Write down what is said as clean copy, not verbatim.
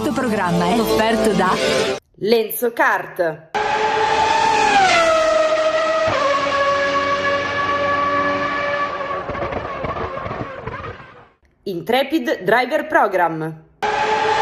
Questo programma è offerto da Lenzo Kart. Intrepid Driver Program.